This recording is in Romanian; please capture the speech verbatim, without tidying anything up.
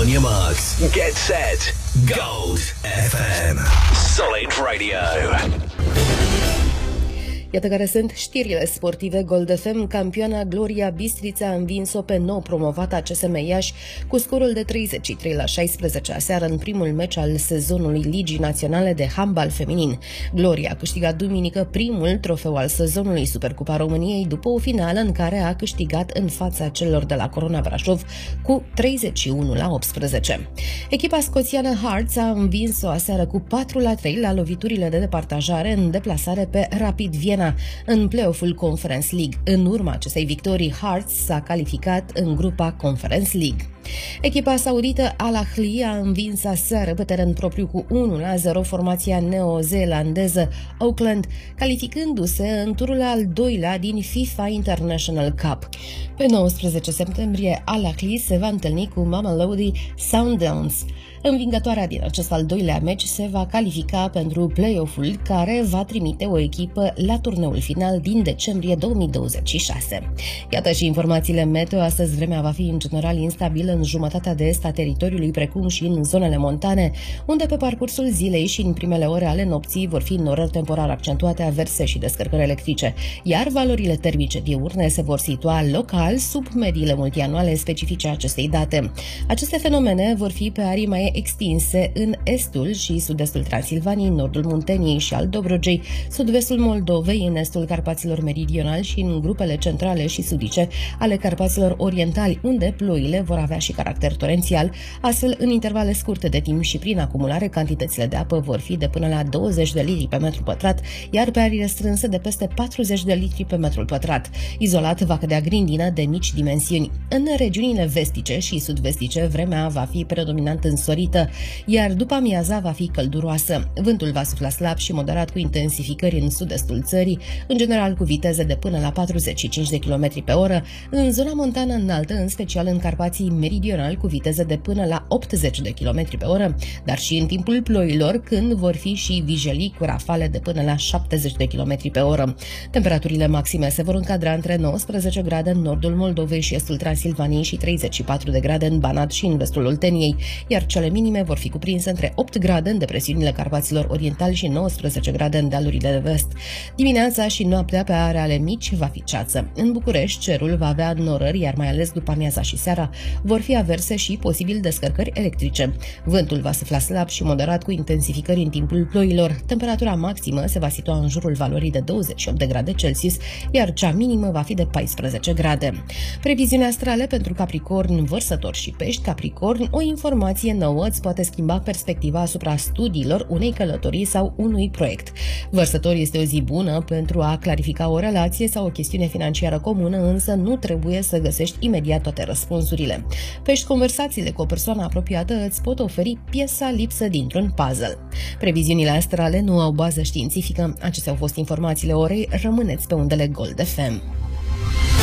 your marks. Get set. Gold F M. Solid Radio. Iată care sunt știrile sportive. Gold F M, campioana Gloria Bistrița a învins-o pe nou promovata C S M Iași cu scorul de treizeci și trei la șaisprezece aseară în primul meci al sezonului Ligii Naționale de Handbal Feminin. Gloria a câștigat duminică primul trofeu al sezonului Supercupa României după o finală în care a câștigat în fața celor de la Corona Brașov cu treizeci și unu la optsprezece. Echipa scoțiană Hearts a învins-o aseară cu patru la trei la loviturile de departajare în deplasare pe Rapid Viena în play-off-ul Conference League. În urma acestei victorii, Hearts s-a calificat în grupa Conference League. Echipa saudită Al Ahly a învins aseară pe teren propriu cu unu la zero formația neozeelandeză Auckland, calificându-se în turul al doilea din FIFA International Cup. Pe nouăsprezece septembrie, Al Ahly se va întâlni cu Mamelodi Sundowns. Învingătoarea din acest al doilea meci se va califica pentru play-off-ul care va trimite o echipă la turneul final din decembrie două mii douăzeci și șase. Iată și informațiile meteo. Astăzi vremea va fi în general instabilă în jumătatea de est a teritoriului, precum și în zonele montane, unde pe parcursul zilei și în primele ore ale nopții vor fi norări temporar accentuate, averse și descărcări electrice, iar valorile termice diurne se vor situa local sub mediile multianuale specifice acestei date. Aceste fenomene vor fi pe arii mai extinse în estul și sud-estul Transilvaniei, nordul Munteniei și al Dobrogei, sud-vestul Moldovei, în estul Carpaților meridionali și în grupele centrale și sudice ale Carpaților orientali, unde ploile vor avea și caracter torențial. Astfel, în intervale scurte de timp și prin acumulare, cantitățile de apă vor fi de până la douăzeci de litri pe metru pătrat, iar pe arii restrânse de peste patruzeci de litri pe metru pătrat. Izolat va cădea grindină de mici dimensiuni. În regiunile vestice și sud-vestice, vremea va fi predominant însorită, iar după amiaza va fi călduroasă. Vântul va sufla slab și moderat cu intensificări în sud-estul țării, în general cu viteze de până la patruzeci și cinci de kilometri pe oră, în zona montană înaltă, în special în Carpații meridionali, cu viteze de până la optzeci de kilometri pe oră, dar și în timpul ploilor, când vor fi și vijelii cu rafale de până la șaptezeci de kilometri pe oră. Temperaturile maxime se vor încadra între nouăsprezece grade în nordul Moldovei și estul Transilvaniei și treizeci și patru de grade în Banat și în vestul Olteniei, iar cele minime vor fi cuprinse între opt grade în depresiunile Carpaților orientali și nouăsprezece grade în dealurile de vest. Dimineața și noaptea pe areale mici va fi ceață. În București, cerul va avea norări, iar mai ales după amiaza și seara vor fi averse și posibil descărcări electrice. Vântul va sufla slab și moderat cu intensificări în timpul ploilor. Temperatura maximă se va situa în jurul valorii de douăzeci și opt de grade Celsius, iar cea minimă va fi de paisprezece grade. Previziunea astrale pentru Capricorn, Vărsători și Pești. Capricorn, o informație nouă îți poate schimba perspectiva asupra studiilor, unei călătorii sau unui proiect. Vărsători, este o zi bună pentru a clarifica o relație sau o chestiune financiară comună, însă nu trebuie să găsești imediat toate răspunsurile. Pești, conversațiile cu o persoană apropiată îți pot oferi piesa lipsă dintr-un puzzle. Previziunile astrale nu au bază științifică. Acestea au fost informațiile orei. Rămâneți pe undele Gold F M.